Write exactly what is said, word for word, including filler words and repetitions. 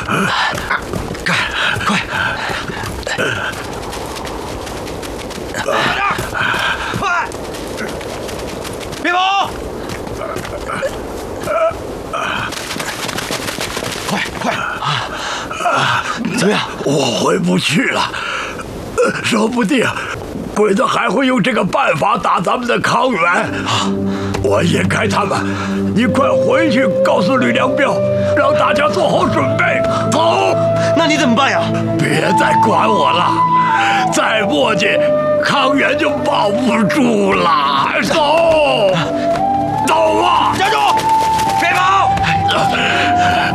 干，快！快！别跑！快快啊！怎么样？ 我回不去了，说不定鬼子还会用这个办法打咱们的康源。啊！我引开他们，你快回去告诉吕良彪，让大家做好准备。走！ 那你怎么办呀？ 别再管我了，再磨叽，康源就保不住了。走，走啊！ 站住！别跑！